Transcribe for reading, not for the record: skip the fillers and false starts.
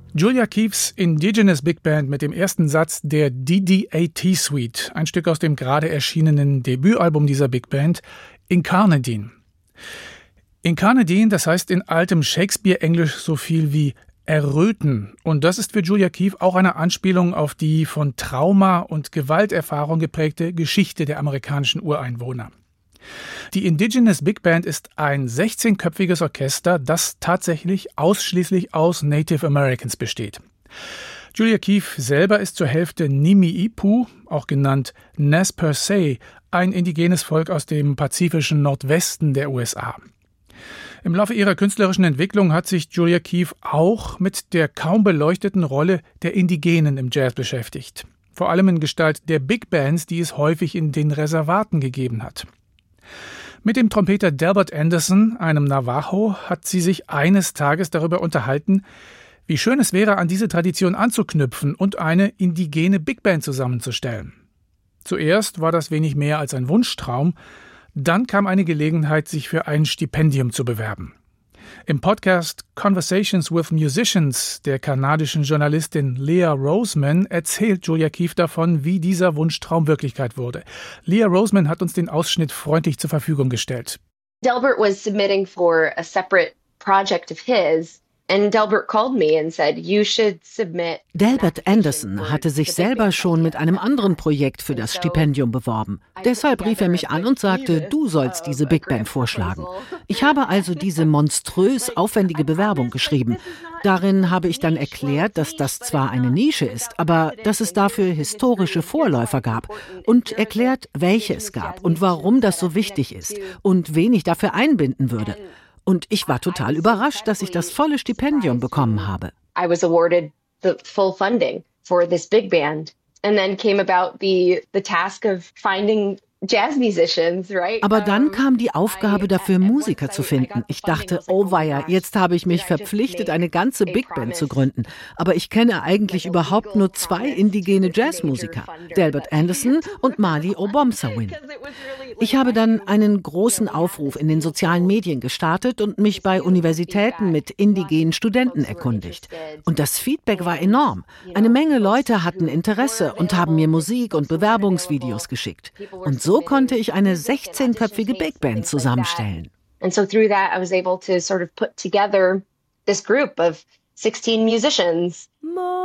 Julia Keefes Indigenous Big Band mit dem ersten Satz der DDAT Suite, ein Stück aus dem gerade erschienenen Debütalbum dieser Big Band, Incarnadine. Incarnadine, das heißt in altem Shakespeare-Englisch so viel wie erröten. Und das ist für Julia Keefe auch eine Anspielung auf die von Trauma und Gewalterfahrung geprägte Geschichte der amerikanischen Ureinwohner. Die Indigenous Big Band ist ein 16-köpfiges Orchester, das tatsächlich ausschließlich aus Native Americans besteht. Julia Keefe selber ist zur Hälfte Nimi-Ipu, auch genannt Nez Perce, ein indigenes Volk aus dem pazifischen Nordwesten der USA. Im Laufe ihrer künstlerischen Entwicklung hat sich Julia Keefe auch mit der kaum beleuchteten Rolle der Indigenen im Jazz beschäftigt. Vor allem in Gestalt der Big Bands, die es häufig in den Reservaten gegeben hat. Mit dem Trompeter Delbert Anderson, einem Navajo, hat sie sich eines Tages darüber unterhalten, wie schön es wäre, an diese Tradition anzuknüpfen und eine indigene Big Band zusammenzustellen. Zuerst war das wenig mehr als ein Wunschtraum, dann kam eine Gelegenheit, sich für ein Stipendium zu bewerben. Im Podcast Conversations with Musicians der kanadischen Journalistin Leah Roseman erzählt Julia Keefe davon, wie dieser Wunschtraum Wirklichkeit wurde. Leah Roseman hat uns den Ausschnitt freundlich zur Verfügung gestellt. Delbert was submitting for a separate project of his. And Delbert called me and said, you should submit. Delbert Anderson hatte sich selber schon mit einem anderen Projekt für das Stipendium beworben. Deshalb rief er mich an und sagte, du sollst diese Big Band vorschlagen. Ich habe also diese monströs aufwendige Bewerbung geschrieben. Darin habe ich dann erklärt, dass das zwar eine Nische ist, aber dass es dafür historische Vorläufer gab und erklärt, welche es gab und warum das so wichtig ist und wen ich dafür einbinden würde. Und ich war total überrascht, dass ich das volle Stipendium bekommen habe. I was awarded the full funding for this big band. And then came about the task of finding jazz musicians, right? Aber dann kam die Aufgabe dafür, Musiker zu finden. Ich dachte, oh weia, jetzt habe ich mich verpflichtet, eine ganze Big Band zu gründen. Aber ich kenne eigentlich überhaupt nur 2 indigene Jazzmusiker, Delbert Anderson und Mali Obomsawin. Ich habe dann einen großen Aufruf in den sozialen Medien gestartet und mich bei Universitäten mit indigenen Studenten erkundigt. Und das Feedback war enorm. Eine Menge Leute hatten Interesse und haben mir Musik und Bewerbungsvideos geschickt. Und so konnte ich eine 16-köpfige Big Band zusammenstellen. And so through that I was able to sort of put together this group of 16 musicians.